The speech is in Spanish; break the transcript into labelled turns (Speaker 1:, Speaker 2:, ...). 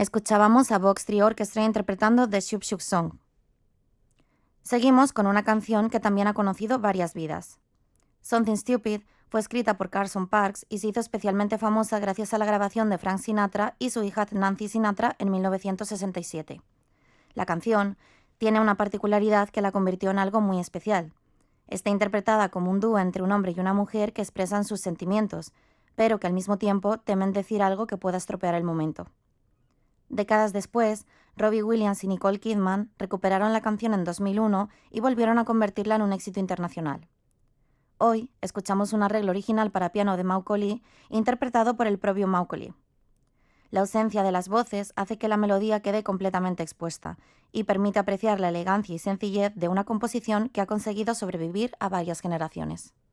Speaker 1: Escuchábamos a Box Tree Orchestra interpretando The Shub Shuk Song. Seguimos con una canción que también ha conocido varias vidas. Something Stupid fue escrita por Carson Parks y se hizo especialmente famosa gracias a la grabación de Frank Sinatra y su hija Nancy Sinatra en 1967. La canción tiene una particularidad que la convirtió en algo muy especial. Está interpretada como un dúo entre un hombre y una mujer que expresan sus sentimientos, pero que al mismo tiempo temen decir algo que pueda estropear el momento. Décadas después, Robbie Williams y Nicole Kidman recuperaron la canción en 2001 y volvieron a convertirla en un éxito internacional. Hoy escuchamos un arreglo original para piano de Macaulay, interpretado por el propio Macaulay. La ausencia de las voces hace que la melodía quede completamente expuesta y permite apreciar la elegancia y sencillez de una composición que ha conseguido sobrevivir a varias generaciones.